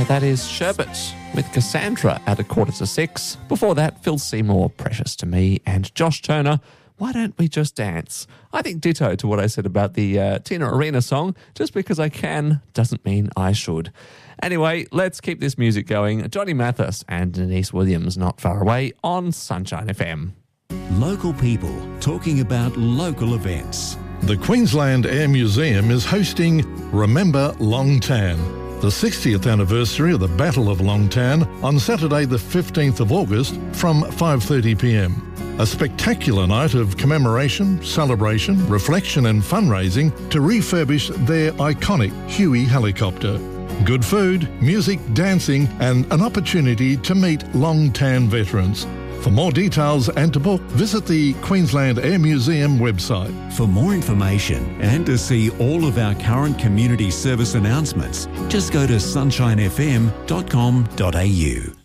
That is Sherbet with Cassandra at 5:45. Before that, Phil Seymour, Precious to Me, and Josh Turner, Why Don't We Just Dance? I think ditto to what I said about the Tina Arena song. Just because I can doesn't mean I should. Anyway, let's keep this music going. Johnny Mathis and Denise Williams, Not Far Away, on Sunshine FM. Local people talking about local events. The Queensland Air Museum is hosting Remember Long Tan, the 60th anniversary of the Battle of Long Tan, on Saturday the 15th of August from 5:30pm. A spectacular night of commemoration, celebration, reflection and fundraising to refurbish their iconic Huey helicopter. Good food, music, dancing and an opportunity to meet Long Tan veterans. For more details and to book, visit the Queensland Air Museum website. For more information and to see all of our current community service announcements, just go to sunshinefm.com.au.